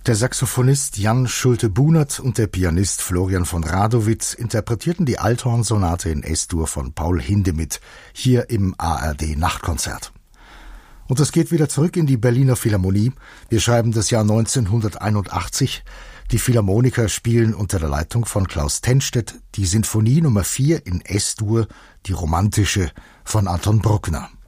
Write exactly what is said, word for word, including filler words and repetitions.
Der Saxophonist Jan Schulte-Bunert und der Pianist Florian von Radowitz interpretierten die Althorn-Sonate in S-Dur von Paul Hindemith hier im A R D-Nachtkonzert. Und es geht wieder zurück in die Berliner Philharmonie. Wir schreiben das Jahr neunzehnhunderteinundachtzig. Die Philharmoniker spielen unter der Leitung von Klaus Tennstedt die Sinfonie Nummer vier in S-Dur, die romantische von Anton Bruckner.